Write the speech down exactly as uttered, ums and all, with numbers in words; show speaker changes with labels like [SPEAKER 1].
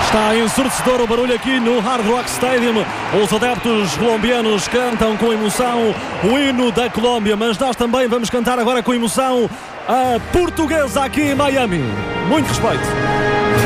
[SPEAKER 1] Está ensurdecedor o barulho aqui no Hard Rock Stadium. Os adeptos colombianos cantam com emoção o hino da Colômbia, mas nós também vamos cantar agora com emoção a portuguesa aqui em Miami. Muito respeito.